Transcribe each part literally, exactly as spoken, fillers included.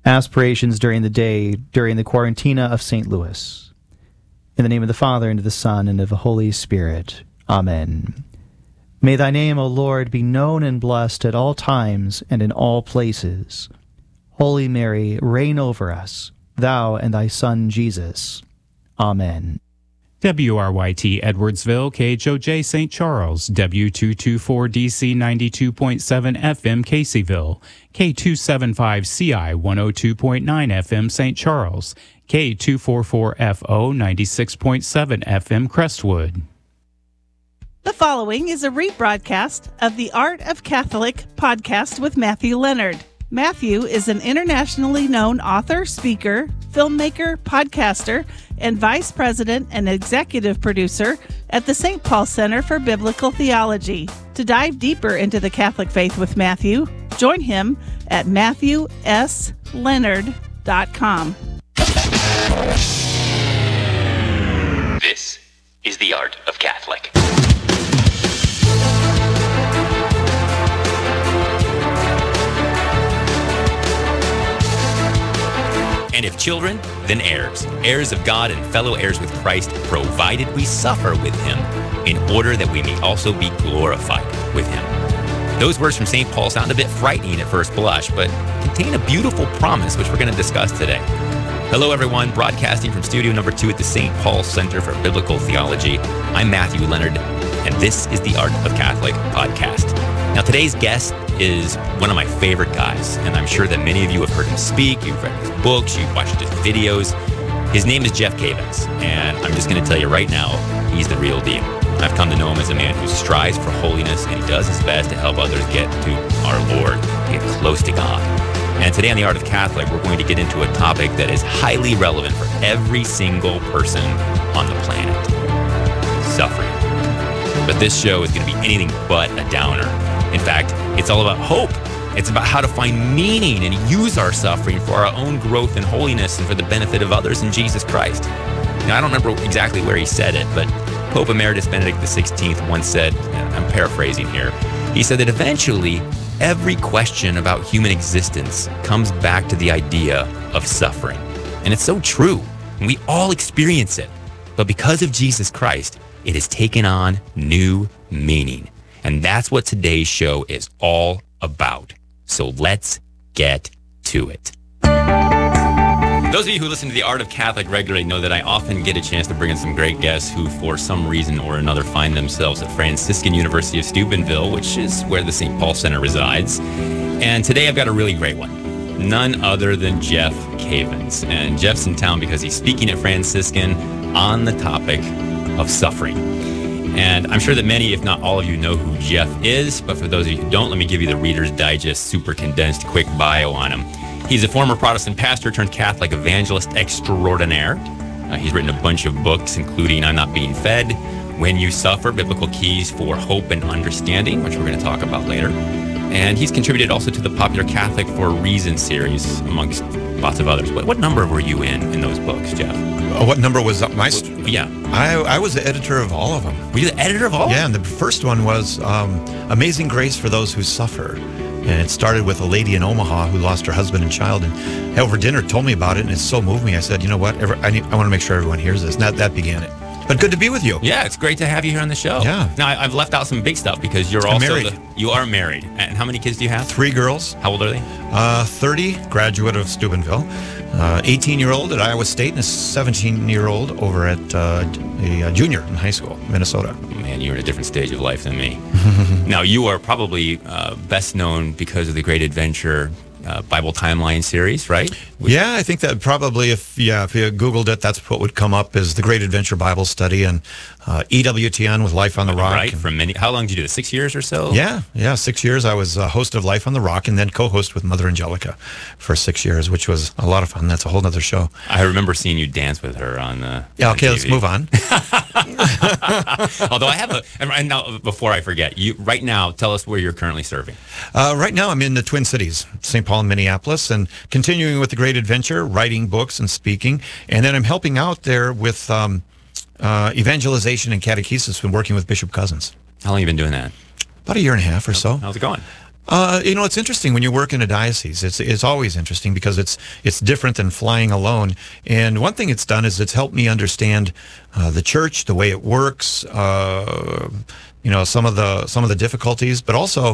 Aspirations during the day during the Quarantina of Saint Louis. In the name of the Father, and of the Son, and of the Holy Spirit. Amen. May thy name, O Lord, be known and blessed at all times and in all places. Holy Mary, reign over us, thou and thy Son Jesus. Amen. W R Y T Edwardsville, K H O J Saint Charles, W two twenty-four D C ninety-two point seven F M Caseyville, K two seventy-five C I one oh two point nine F M Saint Charles, K two forty-four F O ninety-six point seven F M Crestwood. The following is a rebroadcast of the Art of Catholic podcast with Matthew Leonard. Matthew is an internationally known author, speaker, filmmaker, podcaster, and vice president and executive producer at the Saint Paul Center for Biblical Theology. To dive deeper into the Catholic faith with Matthew, join him at matthew s leonard dot com. This is the Art of Catholic. And if children, then heirs, heirs of God and fellow heirs with Christ, provided we suffer with him, in order that we may also be glorified with him. Those words from Saint Paul sound a bit frightening at first blush, but contain a beautiful promise, which we're going to discuss today. Hello, everyone. Broadcasting from studio number two at the Saint Paul Center for Biblical Theology. I'm Matthew Leonard, and this is the Art of Catholic podcast. Now, today's guest is one of my favorite guys, and I'm sure that many of you have heard him speak, you've read his books, you've watched his videos. His name is Jeff Cavins, and I'm just going to tell you right now, he's the real deal. I've come to know him as a man who strives for holiness, and he does his best to help others get to our Lord, to get close to God. And today on The Art of Catholic, we're going to get into a topic that is highly relevant for every single person on the planet: suffering. But this show is going to be anything but a downer. In fact, it's all about hope. It's about how to find meaning and use our suffering for our own growth and holiness and for the benefit of others in Jesus Christ. Now, I don't remember exactly where he said it, but Pope Emeritus Benedict the sixteenth once said, and I'm paraphrasing here, he said that eventually every question about human existence comes back to the idea of suffering. And it's so true. And we all experience it. But because of Jesus Christ, it has taken on new meaning. And that's what today's show is all about. So let's get to it. Those of you who listen to The Art of Catholic regularly know that I often get a chance to bring in some great guests who, for some reason or another, find themselves at Franciscan University of Steubenville, which is where the Saint Paul Center resides. And today I've got a really great one. None other than Jeff Cavins. And Jeff's in town because he's speaking at Franciscan on the topic of suffering. And I'm sure that many, if not all of you, know who Jeff is. But for those of you who don't, let me give you the Reader's Digest super condensed quick bio on him. He's a former Protestant pastor turned Catholic evangelist extraordinaire. Uh, he's written a bunch of books, including I'm Not Being Fed, When You Suffer, Biblical Keys for Hope and Understanding, which we're going to talk about later. And he's contributed also to the popular Catholic for a Reason series, amongst lots of others. What, what number were you in in those books, Jeff? Uh, what number was up? My st- yeah. I, I was the editor of all of them. Were you the editor of all? Yeah, and the first one was um, Amazing Grace for Those Who Suffer. And it started with a lady in Omaha who lost her husband and child, and over dinner told me about it, and it so moved me. I said, you know what, Ever, I, need, I want to make sure everyone hears this. And that, that began it. But good to be with you. Yeah, it's great to have you here on the show. Yeah. Now, I, I've left out some big stuff because you're I'm also married. The, you are married. And how many kids do you have? Three girls. How old are they? Uh, thirty, graduate of Steubenville. Uh, eighteen-year-old at Iowa State, and a seventeen-year-old over at uh, a, a junior in high school, Minnesota. Man, you're in a different stage of life than me. Now, you are probably uh, best known because of the Great Adventure uh, Bible Timeline series, right? Which, yeah, I think that probably, if yeah, if you Googled it, that's what would come up is the Great Adventure Bible Study and uh, E W T N with Life on the Rock. Right, and, from many. How long did you do this? Six years or so? Yeah, yeah, six years. I was uh, host of Life on the Rock and then co-host with Mother Angelica for six years, which was a lot of fun. That's a whole other show. I remember seeing you dance with her on the. Yeah, on okay, T V. let's move on. Although I have a, and now before I forget, you right now tell us where you're currently serving. Uh, right now, I'm in the Twin Cities, Saint Paul and Minneapolis, and continuing with the Great Adventure, writing books and speaking, and then I'm helping out there with um, uh, evangelization and catechesis. Been working with Bishop Cousins. How long have you been doing that? About a year and a half or so. How's it going? Uh, you know, it's interesting when you work in a diocese. It's it's always interesting because it's it's different than flying alone. And one thing it's done is it's helped me understand uh, the church, the way it works. Uh, you know, some of the some of the difficulties, but also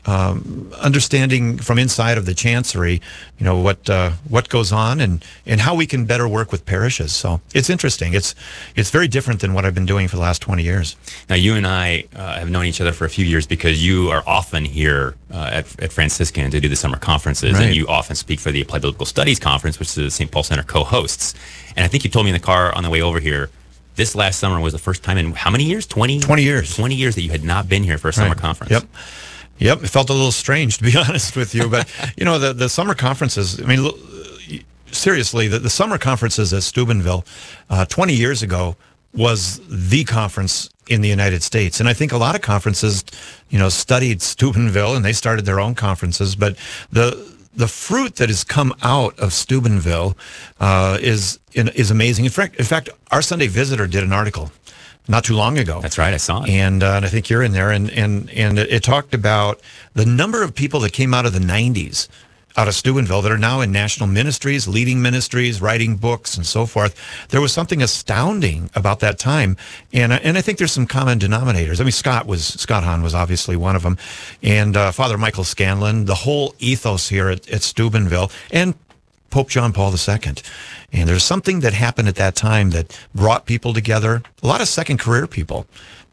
um, understanding from inside of the chancery, you know, what uh, what goes on and, and how we can better work with parishes. So it's interesting. It's it's very different than what I've been doing for the last twenty years. Now, you and I uh, have known each other for a few years because you are often here uh, at, at Franciscan to do the summer conferences, Right. and you often speak for the Applied Biblical Studies Conference, which the Saint Paul Center co-hosts. And I think you told me in the car on the way over here, this last summer was the first time in how many years? twenty? twenty years. twenty years that you had not been here for a summer Right. conference. Yep. Yep. It felt a little strange, to be honest with you. But, you know, the, the summer conferences, I mean, l- seriously, the, the summer conferences at Steubenville uh, twenty years ago was the conference in the United States. And I think a lot of conferences, you know, studied Steubenville and they started their own conferences. But the the fruit that has come out of Steubenville uh, is is amazing. In fact, in fact, our Sunday Visitor did an article not too long ago. That's right, I saw it. And, uh, and I think you're in there. And, and, and it, it talked about the number of people that came out of the nineties, out of Steubenville, that are now in national ministries, leading ministries, writing books, and so forth. There was something astounding about that time. And, uh, and I think there's some common denominators. I mean, Scott was Scott Hahn was obviously one of them. And uh, Father Michael Scanlon, the whole ethos here at, at Steubenville, and Pope John Paul the Second. And there's something that happened at that time that brought people together, a lot of second career people,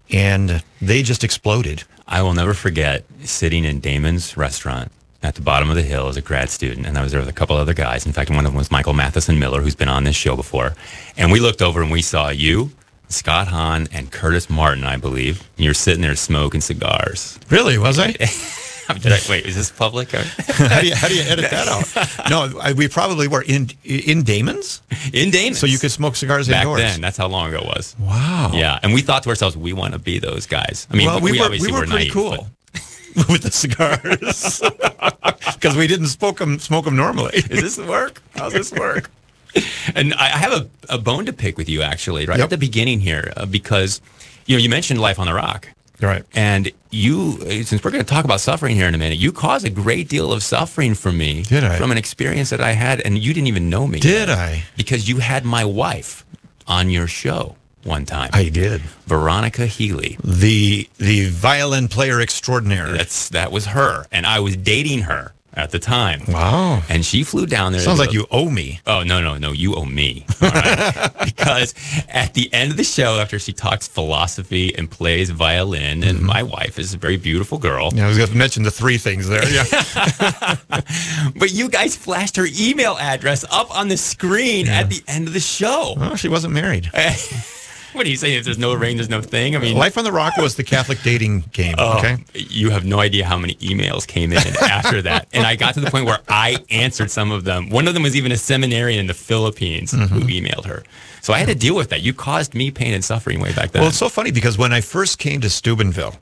and they just exploded. I will never forget sitting in Damon's restaurant at the bottom of the hill as a grad student, and I was there with a couple other guys. In fact, one of them was Michael Matheson Miller, who's been on this show before. And we looked over and we saw you, Scott Hahn, and Curtis Martin, I believe. And you're sitting there smoking cigars. Really, was I? Did I, wait, is this public? how, do you, how do you edit that out? No, I, we probably were in in Damon's? In Damon's. So you could smoke cigars Back indoors? then, that's how long ago it was. Wow. Yeah, and we thought to ourselves, we want to be those guys. I mean, well, we, we, were, obviously we were, were pretty naive, cool with the cigars because we didn't smoke them, smoke them normally. Does this work? How's this work? And I I have a, a bone to pick with you, actually, right Yep. at the beginning here, uh, because you know you mentioned Life on the Rock. Right. And you, since we're going to talk about suffering here in a minute, you caused a great deal of suffering for me. Did I? From an experience that I had, and you didn't even know me. Did yet, I? Because you had my wife on your show one time. I did. Veronica Healy. The the violin player extraordinaire. That's that was her, and I was dating her at the time. Wow. And she flew down there. Sounds to like go- you owe me. Oh, no, no, no, you owe me. All right? Because at the end of the show, after she talks philosophy and plays violin, and Mm-hmm. my wife is a very beautiful girl. Yeah, I was going to mention the three things there. Yeah. But you guys flashed her email address up on the screen at the end of the show. Well, she wasn't married. What are you saying? If there's no ring, there's no thing? I mean, Life on the Rock was the Catholic dating game. oh, Okay. you have no idea how many emails came in after that. And I got to the point where I answered some of them. One of them was even a seminarian in the Philippines Mm-hmm. who emailed her. So I had to deal with that. You caused me pain and suffering way back then. Well, it's so funny because when I first came to Steubenville,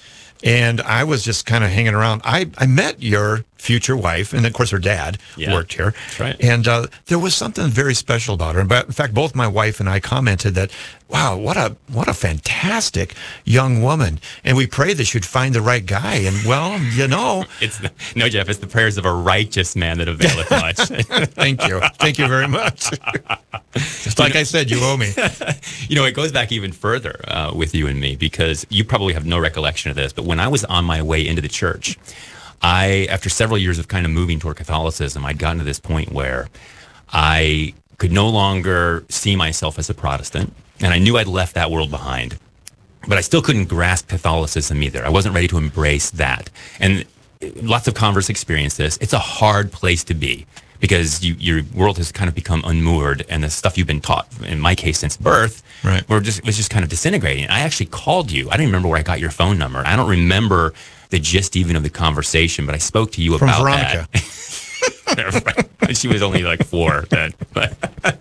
and I was just kind of hanging around, I, I met your future wife, and of course her dad Yeah, worked here. that's right. And uh, there was something very special about her. And in fact, both my wife and I commented that, wow, what a what a fantastic young woman. And we prayed that she'd find the right guy. And well, you know, It's the, no, Jeff. It's the prayers of a righteous man that availeth much. thank you, thank you very much. Just like I said, you owe me. You know, it goes back even further uh, with you and me because you probably have no recollection of this. But when I was on my way into the church, I, after several years of kind of moving toward Catholicism, I'd gotten to this point where I could no longer see myself as a Protestant, and I knew I'd left that world behind. But I still couldn't grasp Catholicism either. I wasn't ready to embrace that. And lots of converts experience this. It's a hard place to be because you, your world has kind of become unmoored, and the stuff you've been taught, in my case, since birth, Right. were just was just kind of disintegrating. I actually called you. I don't remember where I got your phone number. I don't remember the gist even of the conversation, but I spoke to you From about Veronica. that. She was only like four then. But,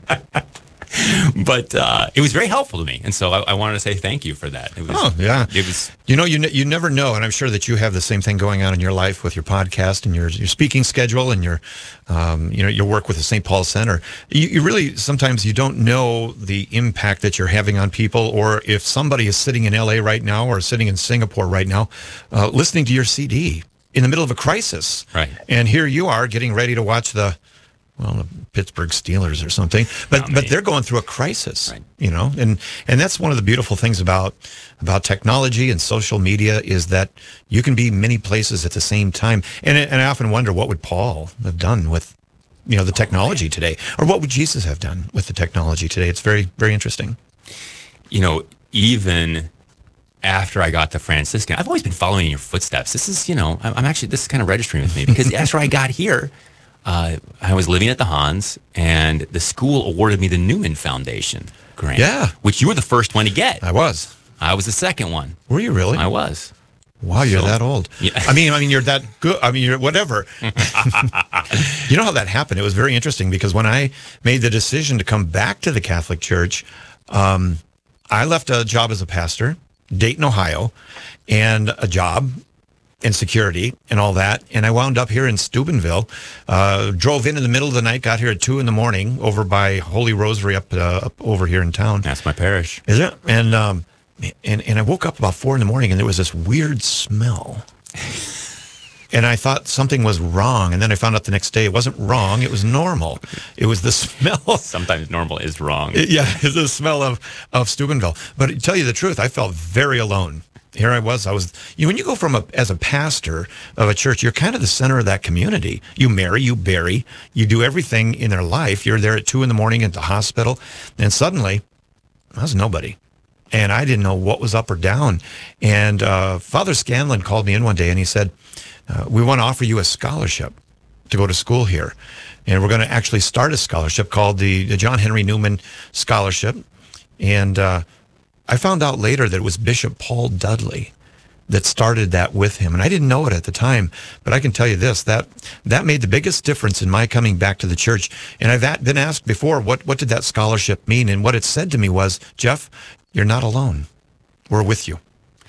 but uh, it was very helpful to me. And so I, I wanted to say thank you for that. It was, Oh, yeah. It was... You know, you ne- you never know, and I'm sure that you have the same thing going on in your life with your podcast and your your speaking schedule and your, um, you know, your work with the Saint Paul Center. You, you really sometimes you don't know the impact that you're having on people, or if somebody is sitting in L A right now or sitting in Singapore right now, uh, listening to your C D. in the middle of a crisis. Right. And here you are getting ready to watch the, well, the Pittsburgh Steelers or something, but Not but me. they're going through a crisis, Right. you know, and and that's one of the beautiful things about about technology and social media is that you can be many places at the same time. And and I often wonder, what would Paul have done with, you know, the technology today, or what would Jesus have done with the technology today? It's very, very interesting. You know, even after I got to Franciscan, I've always been following in your footsteps. This is, you know, I'm I'm actually, this is kind of registering with me because after I got here, uh, I was living at the Hans, and the school awarded me the Newman Foundation grant. Yeah. Which you were the first one to get. I was. I was the second one. Were you really? I was. Wow, you're So- that old. Yeah. I mean, I mean, you're that good. I mean, you're whatever. You know how that happened? It was very interesting because when I made the decision to come back to the Catholic Church, um, I left a job as a pastor, Dayton, Ohio, and a job in security and all that. And I wound up here in Steubenville, uh, drove in in the middle of the night, got here at two in the morning over by Holy Rosary up, uh, up over here in town. That's my parish. Is it? And, um, and, and I woke up about four in the morning and there was this weird smell. And I thought something was wrong. And then I found out the next day it wasn't wrong. It was normal. It was the smell. Sometimes normal is wrong. Yeah, it's the smell of, of Steubenville. But to tell you the truth, I felt very alone. Here I was. I was. You know, when you go from a as a pastor of a church, you're kind of the center of that community. You marry, you bury, you do everything in their life. You're there at two in the morning at the hospital, and suddenly, I was nobody, and I didn't know what was up or down. And uh, Father Scanlon called me in one day, and he said, uh, "We want to offer you a scholarship to go to school here, and we're going to actually start a scholarship called the, the John Henry Newman Scholarship." And uh, I found out later that it was Bishop Paul Dudley that started that with him. And I didn't know it at the time, but I can tell you this, that that made the biggest difference in my coming back to the church. And I've at, been asked before, what, what did that scholarship mean? And what it said to me was, Jeff, you're not alone. We're with you.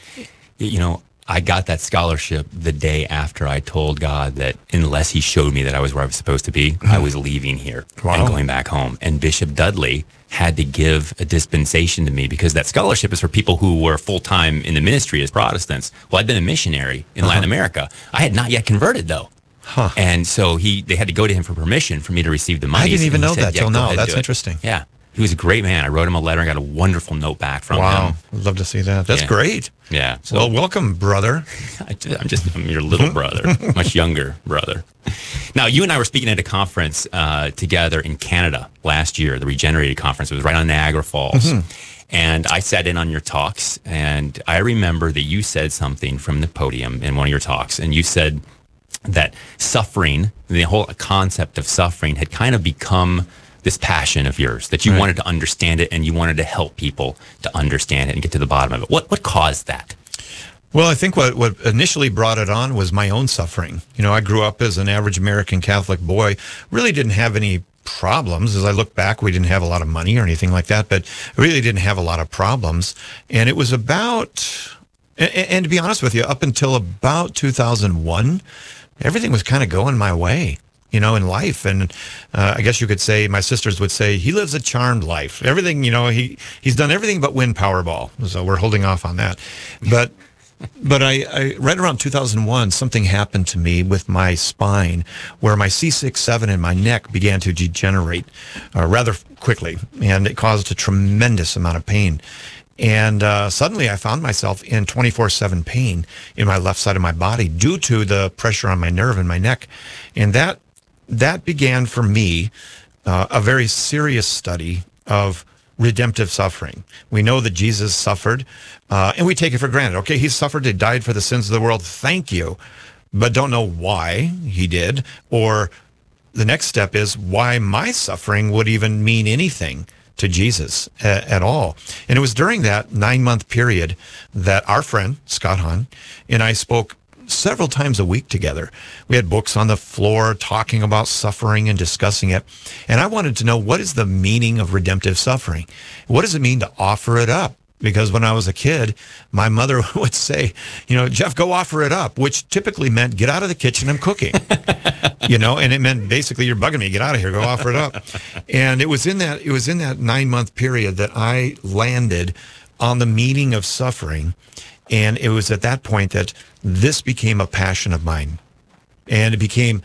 You know, I got that scholarship the day after I told God that unless he showed me that I was where I was supposed to be, I was leaving here Wow. and going back home. And Bishop Dudley had to give a dispensation to me because that scholarship is for people who were full-time in the ministry as Protestants. Well, I'd been a missionary in Uh-huh. Latin America. I had not yet converted, though. Huh. And so he, they had to go to him for permission for me to receive the money. I didn't even know that till go now. ahead and That's do it." interesting. Yeah. He was a great man. I wrote him a letter and got a wonderful note back from Wow. him. I'd love to see that. That's Yeah. great. Yeah. So Well, welcome, brother. I just, I'm just I'm your little brother, much younger brother. Now, you and I were speaking at a conference uh, together in Canada last year, the Regenerated Conference. It was right on Niagara Falls. Mm-hmm. And I sat in on your talks, and I remember that you said something from the podium in one of your talks, and you said that suffering, the whole concept of suffering had kind of become this passion of yours, that you Right. wanted to understand it and you wanted to help people to understand it and get to the bottom of it. What what caused that? Well, I think what, what initially brought it on was my own suffering. You know, I grew up as an average American Catholic boy, really didn't have any problems. As I look back, we didn't have a lot of money or anything like that, but really didn't have a lot of problems. And it was about, and, and to be honest with you, up until about two thousand one, everything was kind of going my way, you know, in life. And uh, I guess you could say, my sisters would say, he lives a charmed life. Everything, you know, he, he's done everything but win Powerball. So we're holding off on that. But But I, I, right around two thousand one, something happened to me with my spine where my C six seven in my neck began to degenerate uh, rather quickly, and it caused a tremendous amount of pain. And uh, suddenly I found myself in twenty-four seven pain in my left side of my body due to the pressure on my nerve in my neck. And that, that began for me uh, a very serious study of redemptive suffering. We know that Jesus suffered, uh, and we take it for granted. Okay, he suffered, he died for the sins of the world. Thank you. But don't know why he did. Or the next step is why my suffering would even mean anything to Jesus a- at all. And it was during that nine-month period that our friend, Scott Hahn, and I spoke several times a week together. We had books on the floor talking about suffering and discussing it. And I wanted to know, what is the meaning of redemptive suffering? What does it mean to offer it up? Because when I was a kid, my mother would say, you know, Jeff, go offer it up, which typically meant get out of the kitchen, I'm cooking. You know, and it meant basically you're bugging me, get out of here, go offer it up. And it was in that it was in that nine month period that I landed on the meaning of suffering. And it was at that point that this became a passion of mine. And it became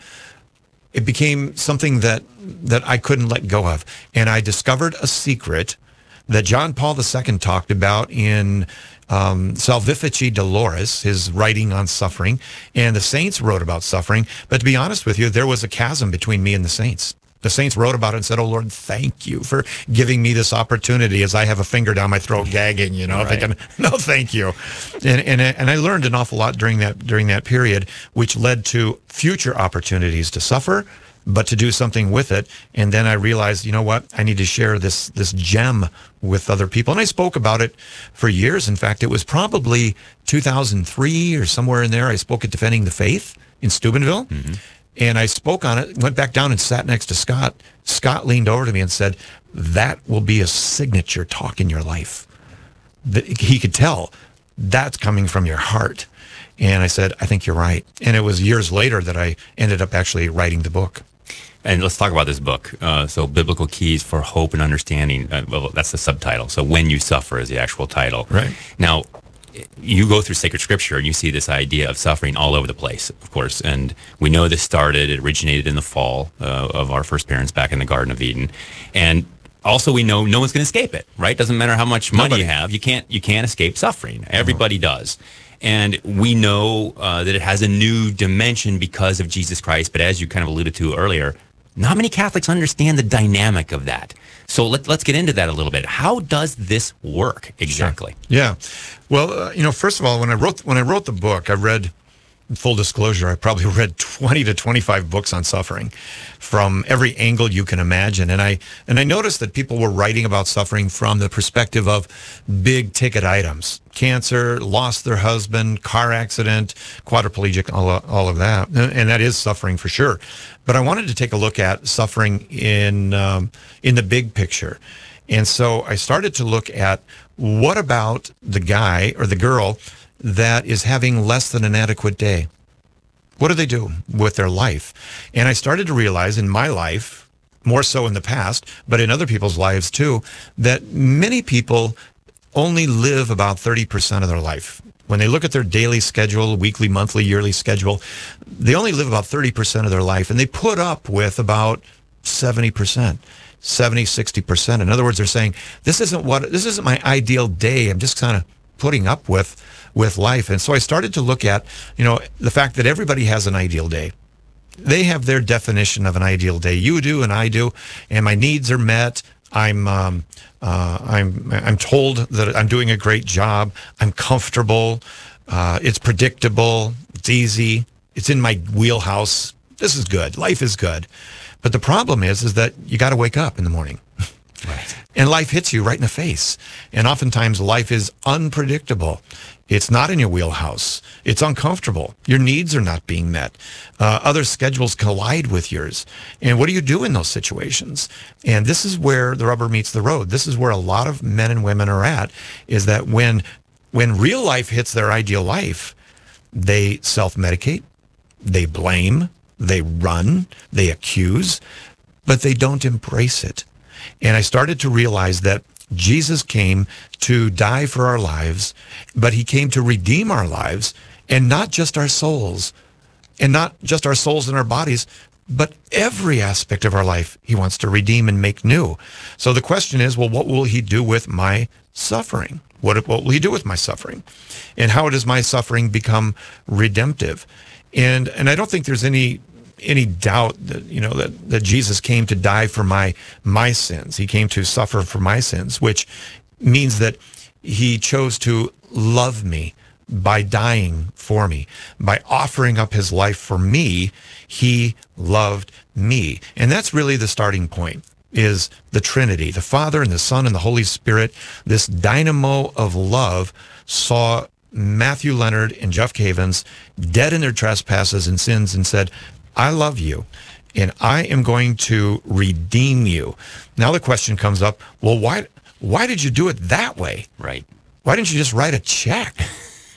it became something that that I couldn't let go of. And I discovered a secret that John Paul the Second talked about in um, Salvifici Doloris, his writing on suffering. And the saints wrote about suffering. But to be honest with you, there was a chasm between me and the saints. The saints wrote about it and said, "Oh, Lord, thank you for giving me this opportunity," as I have a finger down my throat gagging, you know, Right. thinking, no, thank you. And, and, and I learned an awful lot during that, during that period, which led to future opportunities to suffer, but to do something with it. And then I realized, you know what, I need to share this, this gem with other people. And I spoke about it for years. In fact, it was probably two thousand three or somewhere in there. I spoke at Defending the Faith in Steubenville. Mm-hmm. And I spoke on it, went back down and sat next to Scott. Scott leaned over to me and said, "That will be a signature talk in your life." That he could tell that's coming from your heart. And I said, "I think you're right." And it was years later that I ended up actually writing the book. And let's talk about this book. Uh, so, Biblical Keys for Hope and Understanding. Uh, well, that's the subtitle. So, When You Suffer is the actual title. Right. Now, you go through sacred scripture and you see this idea of suffering all over the place, of course. And we know this started, it originated in the fall uh, of our first parents back in the Garden of Eden. And also we know no one's going to escape it, right? Doesn't matter how much money Nobody. you have, you can't you can't escape suffering. Everybody uh-huh. does. And we know uh, that it has a new dimension because of Jesus Christ. But as you kind of alluded to earlier, not many Catholics understand the dynamic of that. So let, let's get into that a little bit. How does this work exactly? Sure. Yeah. Well, uh, you know, first of all, when I wrote when I wrote the book, I read, full disclosure, I probably read twenty to twenty-five books on suffering from every angle you can imagine. And I and I noticed that people were writing about suffering from the perspective of big ticket items: cancer, lost their husband, car accident, quadriplegic, all, all of that. And that is suffering for sure. But I wanted to take a look at suffering in um, in the big picture. And so I started to look at, what about the guy or the girl that is having less than an adequate day? What do they do with their life? And I started to realize in my life, more so in the past, but in other people's lives too, that many people only live about thirty percent of their life. When they look at their daily schedule, weekly, monthly, yearly schedule, they only live about thirty percent of their life, and they put up with about seventy percent. seventy, sixty percent. In other words, they're saying, this isn't what this isn't my ideal day. I'm just kind of putting up with with life. And so I started to look at, you know, the fact that everybody has an ideal day. They have their definition of an ideal day. You do and I do, and my needs are met. I'm um, uh, I'm I'm told that I'm doing a great job. I'm comfortable. Uh, it's predictable. It's easy. It's in my wheelhouse. This is good. Life is good. But the problem is, is that you got to wake up in the morning. Right. And life hits you right in the face. And oftentimes life is unpredictable. It's not in your wheelhouse. It's uncomfortable. Your needs are not being met. Uh, other schedules collide with yours. And what do you do in those situations? And this is where the rubber meets the road. This is where a lot of men and women are at, is that when when real life hits their ideal life, they self-medicate, they blame, they run, they accuse, but they don't embrace it. And I started to realize that Jesus came to die for our lives, but he came to redeem our lives, and not just our souls, and not just our souls and our bodies, but every aspect of our life he wants to redeem and make new. So the question is, well, what will he do with my suffering? What, what will he do with my suffering? And how does my suffering become redemptive? And and I don't think there's any any doubt that, you know, that, that Jesus came to die for my my sins. He came to suffer for my sins, which means that he chose to love me by dying for me. By offering up his life for me, he loved me. And that's really the starting point, is the Trinity, the Father and the Son and the Holy Spirit. This dynamo of love saw Matthew Leonard and Jeff Cavins dead in their trespasses and sins and said, I love you, and I am going to redeem you. Now the question comes up, well, why why did you do it that way? Right. Why didn't you just write a check?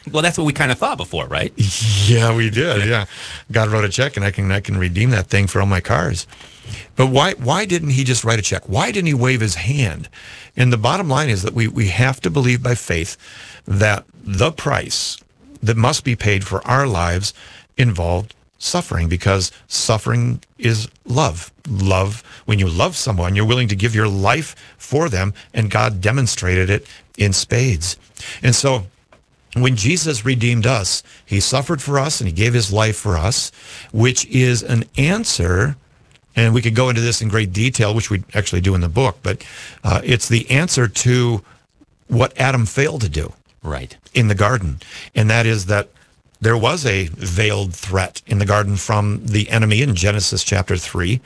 Well, that's what we kind of thought before, right? Yeah, we did. Yeah, God wrote a check, and I can I can redeem that thing for all my cars. But why why didn't he just write a check? Why didn't he wave his hand? And the bottom line is that we we have to believe by faith that the price that must be paid for our lives involved suffering, because suffering is love. Love, when you love someone, you're willing to give your life for them, and God demonstrated it in spades. And so when Jesus redeemed us, he suffered for us and he gave his life for us, which is an answer, and we could go into this in great detail, which we actually do in the book, but uh, it's the answer to what Adam failed to do. Right. In the garden. And that is that there was a veiled threat in the garden from the enemy in Genesis chapter three.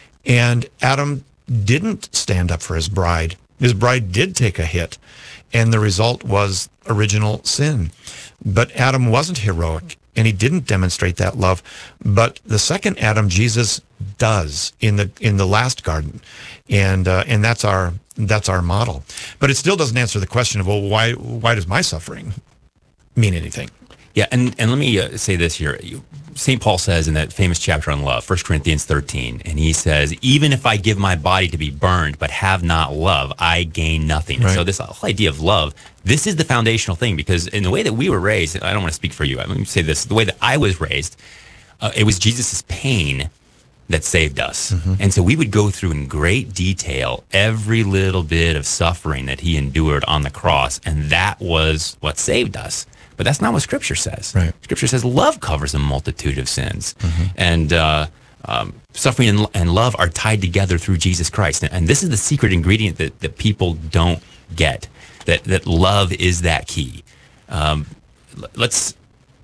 And Adam didn't stand up for his bride. His bride did take a hit. And the result was original sin. But Adam wasn't heroic, and he didn't demonstrate that love. But the second Adam, Jesus, does in the in the last garden. And uh, and that's our that's our model. But it still doesn't answer the question of, well, why why does my suffering mean anything? Yeah, and, and let me uh, say this here. Saint Paul says in that famous chapter on love, First Corinthians thirteen, and he says, even if I give my body to be burned but have not love, I gain nothing. Right. And so this whole idea of love, this is the foundational thing, because in the way that we were raised, I don't want to speak for you, let me say this, the way that I was raised, uh, it was Jesus' pain that saved us. Mm-hmm. And so we would go through in great detail every little bit of suffering that he endured on the cross, and that was what saved us. But that's not what Scripture says. Right. Scripture says love covers a multitude of sins. Mm-hmm. And uh, um, suffering and, and love are tied together through Jesus Christ. And, and this is the secret ingredient that, that people don't get, that, that love is that key. Um, let's...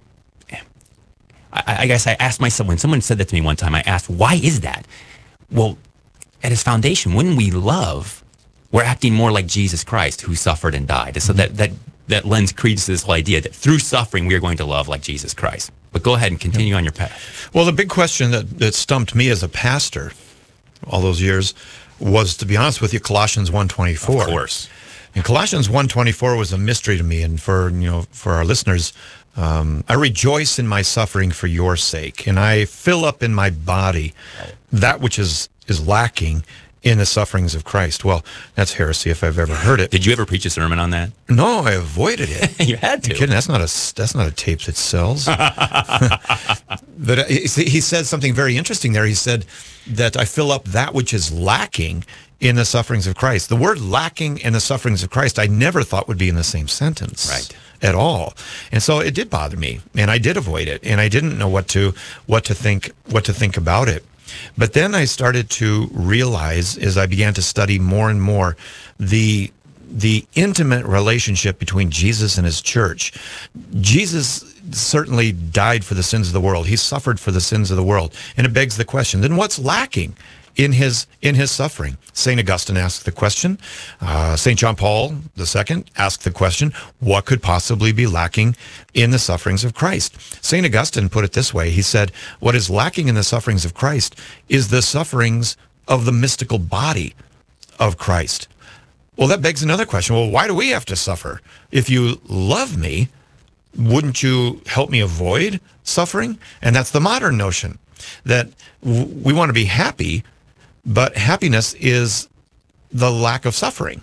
I, I guess I asked myself, when someone said that to me one time, I asked, why is that? Well, at its foundation, when we love, we're acting more like Jesus Christ, who suffered and died. And so that, that, that lends credence to this whole idea that through suffering, we are going to love like Jesus Christ. But go ahead and continue on your path. Well, the big question that, that stumped me as a pastor all those years was, to be honest with you, Colossians one twenty-four. Of course. And Colossians one twenty-four was a mystery to me, and for you know for our listeners, um, I rejoice in my suffering for your sake, and I fill up in my body that which is is lacking in the sufferings of Christ. Well, that's heresy if I've ever heard it. Did you ever preach a sermon on that? No, I avoided it. You had to. You're kidding? That's not a that's not a tape that sells. But he he said something very interesting there. He said that I fill up that which is lacking in the sufferings of Christ. The word lacking and the sufferings of Christ, I never thought would be in the same sentence. Right. At all. And so it did bother me, and I did avoid it, and I didn't know what to what to think what to think about it. But then I started to realize, as I began to study more and more, the the intimate relationship between Jesus and his church. Jesus certainly died for the sins of the world. He suffered for the sins of the world. And it begs the question, then what's lacking in his in his suffering? Saint Augustine asked the question. Uh, Saint John Paul the Second asked the question, what could possibly be lacking in the sufferings of Christ? Saint Augustine put it this way. He said, what is lacking in the sufferings of Christ is the sufferings of the mystical body of Christ. Well, that begs another question. Well, why do we have to suffer? If you love me, wouldn't you help me avoid suffering? And that's the modern notion, that w- we want to be happy, but happiness is the lack of suffering.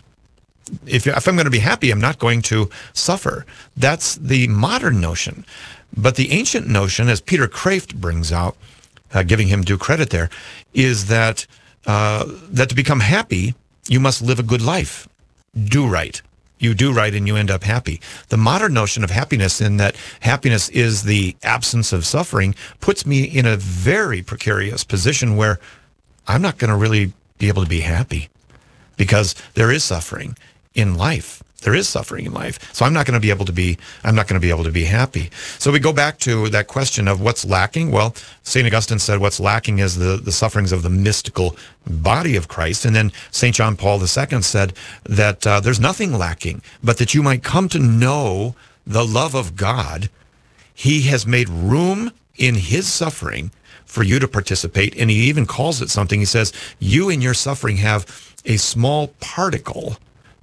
If, if I'm going to be happy, I'm not going to suffer. That's the modern notion. But the ancient notion, as Peter Kraft brings out, uh, giving him due credit there, is that uh, that to become happy, you must live a good life. Do right. You do right and you end up happy. The modern notion of happiness, in that happiness is the absence of suffering, puts me in a very precarious position where I'm not going to really be able to be happy, because there is suffering in life. There is suffering in life. So I'm not going to be able to be, I'm not going to be able to be happy. So we go back to that question of what's lacking. Well, Saint Augustine said what's lacking is the, the sufferings of the mystical body of Christ. And then Saint John Paul the Second said that uh, there's nothing lacking, but that you might come to know the love of God. He has made room in his suffering for you to participate. And he even calls it something. He says, you in your suffering have a small particle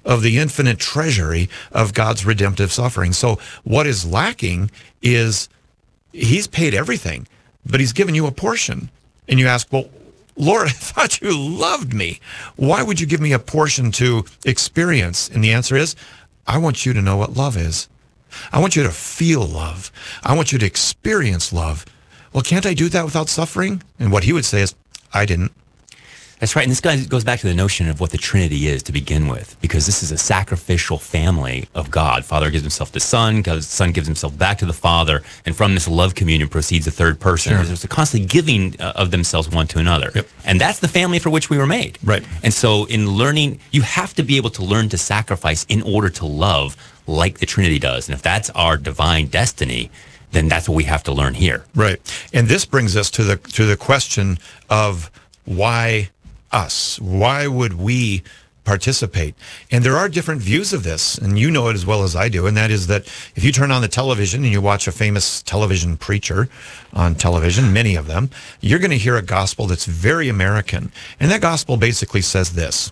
of the infinite treasury of God's redemptive suffering. So what is lacking is he's paid everything, but he's given you a portion. And you ask, well, Lord, I thought you loved me. Why would you give me a portion to experience? And the answer is, I want you to know what love is. I want you to feel love. I want you to experience love. Well, can't I do that without suffering? And what he would say is, I didn't. That's right. And this guy goes back to the notion of what the Trinity is to begin with, because this is a sacrificial family of God. Father gives himself to Son, the Son gives himself back to the Father, and from this love communion proceeds the third person. Sure. There's a constant giving uh, of themselves one to another. Yep. And that's the family for which we were made. Right. And so in learning, you have to be able to learn to sacrifice in order to love like the Trinity does. And if that's our divine destiny, then that's what we have to learn here. Right. And this brings us to the to the question of why us? Why would we participate? And there are different views of this, and you know it as well as I do, and that is that if you turn on the television and you watch a famous television preacher on television, many of them, you're going to hear a gospel that's very American. And that gospel basically says this: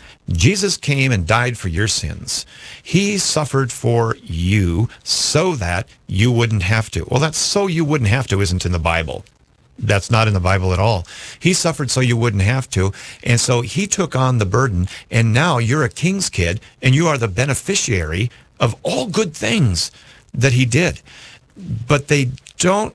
Jesus came and died for your sins. He suffered for you so that you wouldn't have to. Well, that's so you wouldn't have to isn't in the Bible. That's not in the Bible at all. He suffered so you wouldn't have to. And so he took on the burden. And now you're a king's kid and you are the beneficiary of all good things that he did. But they don't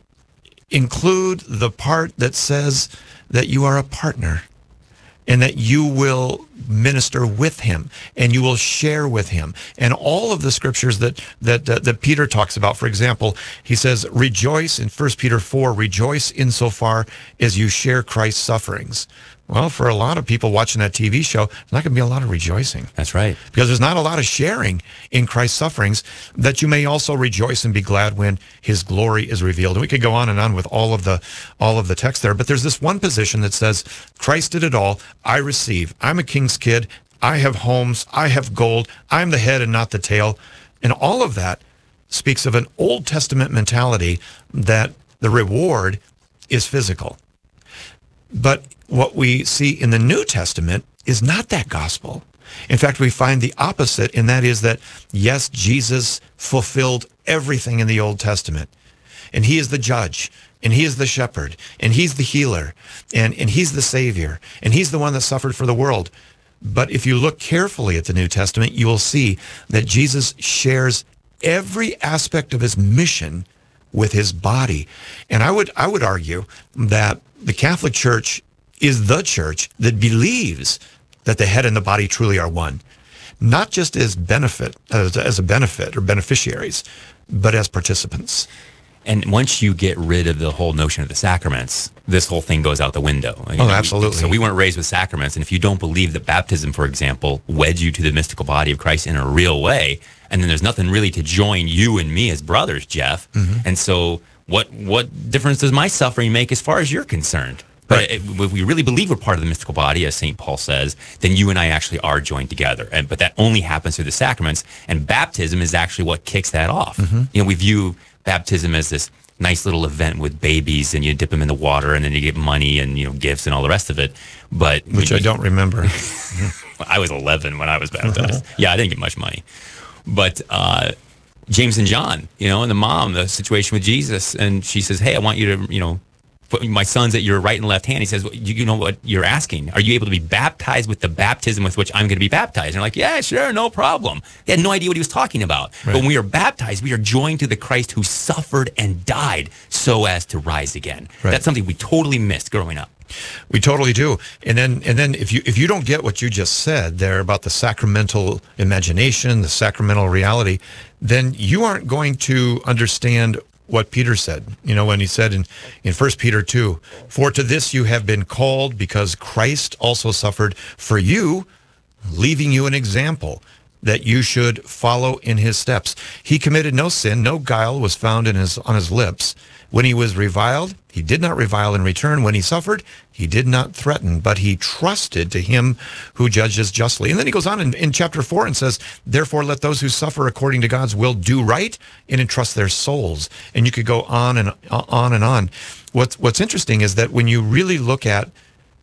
include the part that says that you are a partner and that you will minister with him and you will share with him. And all of the scriptures that that uh, that Peter talks about, for example, he says, rejoice in First Peter four, rejoice insofar as you share Christ's sufferings. Well, for a lot of people watching that T V show, there's not going to be a lot of rejoicing. That's right. Because there's not a lot of sharing in Christ's sufferings, that you may also rejoice and be glad when his glory is revealed. And we could go on and on with all of the all of the text there, but there's this one position that says, Christ did it all, I receive. I'm a king's kid, I have homes, I have gold, I'm the head and not the tail. And all of that speaks of an Old Testament mentality that the reward is physical. But what we see in the New Testament is not that gospel. In fact, we find the opposite, and that is that, yes, Jesus fulfilled everything in the Old Testament. And he is the judge, and he is the shepherd, and he's the healer, and, and he's the savior, and he's the one that suffered for the world. But if you look carefully at the New Testament, you will see that Jesus shares every aspect of his mission with his body. And I would I would argue that the Catholic Church is the church that believes that the head and the body truly are one, not just as benefit as, as a benefit or beneficiaries, but as participants. And once you get rid of the whole notion of the sacraments, this whole thing goes out the window. You oh, know, absolutely. So we weren't raised with sacraments. And if you don't believe that baptism, for example, weds you to the mystical body of Christ in a real way, and then there's nothing really to join you and me as brothers, Jeff. Mm-hmm. And so what what difference does my suffering make as far as you're concerned? But right. If we really believe we're part of the mystical body, as Saint Paul says, then you and I actually are joined together. And but that only happens through the sacraments. And baptism is actually what kicks that off. Mm-hmm. You know, we view baptism as this nice little event with babies, and you dip them in the water, and then you get money and, you know, gifts and all the rest of it. But which I you, don't remember. I was eleven when I was baptized. Uh-huh. Yeah, I didn't get much money. But uh, James and John, you know, and the mom, the situation with Jesus, and she says, "Hey, I want you to, you know, put my son's at your right and left hand." He says, well, you, you know what you're asking? Are you able to be baptized with the baptism with which I'm going to be baptized? And they're like, yeah, sure, no problem. They had no idea what he was talking about. Right. But when we are baptized, we are joined to the Christ who suffered and died so as to rise again. Right. That's something we totally missed growing up. We totally do. And then and then if you if you don't get what you just said there about the sacramental imagination, the sacramental reality, then you aren't going to understand what Peter said, you know, when he said in, in First Peter two, for to this you have been called, because Christ also suffered for you, leaving you an example that you should follow in his steps. He committed no sin, no guile was found in his on his lips. When he was reviled, he did not revile in return. When he suffered, he did not threaten, but he trusted to him who judges justly. And then he goes on in, in chapter four and says, therefore let those who suffer according to God's will do right and entrust their souls. And you could go on and on and on. What's, what's interesting is that when you really look at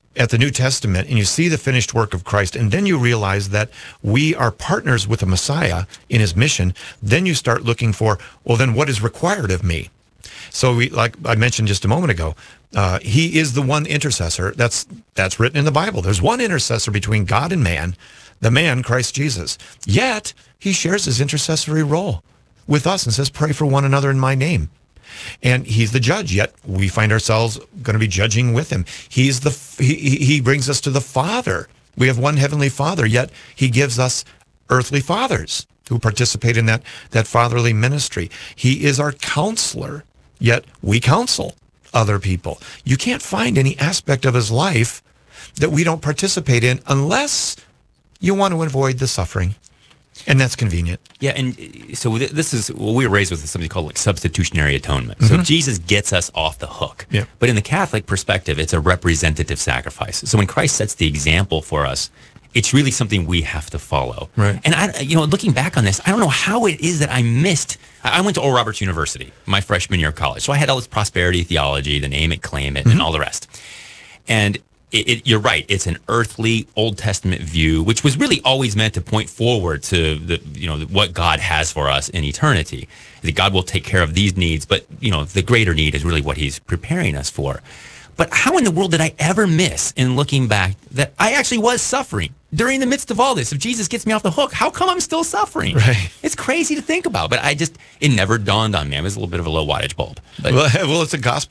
at the New Testament and you see the finished work of Christ, and then you realize that we are partners with the Messiah in his mission, then you start looking for, well, then what is required of me? So we, like I mentioned just a moment ago, uh, he is the one intercessor. That's that's written in the Bible. There's one intercessor between God and man, the man, Christ Jesus. Yet he shares his intercessory role with us and says, pray for one another in my name. And he's the judge, yet we find ourselves going to be judging with him. He's the he, he brings us to the Father. We have one heavenly Father, yet he gives us earthly fathers who participate in that, that fatherly ministry. He is our counselor, yet we counsel other people. You can't find any aspect of his life that we don't participate in unless you want to avoid the suffering. And that's convenient. Yeah, and so th- this is, well, we were raised with something called like substitutionary atonement. Mm-hmm. So Jesus gets us off the hook. Yeah. But in the Catholic perspective, it's a representative sacrifice. So when Christ sets the example for us, it's really something we have to follow. Right. And I, you know, looking back on this, I don't know how it is that I missed. I went to Oral Roberts University my freshman year of college, so I had all this prosperity theology, the name it, claim it, mm-hmm. and all the rest. And It, it, you're right. It's an earthly Old Testament view, which was really always meant to point forward to the, you know, what God has for us in eternity. That God will take care of these needs, but you know, the greater need is really what He's preparing us for. But how in the world did I ever miss, in looking back, that I actually was suffering during the midst of all this? If Jesus gets me off the hook, how come I'm still suffering? Right. It's crazy to think about, but I just, it never dawned on me. I was a little bit of a low wattage bulb. But Well, well, it's a gospel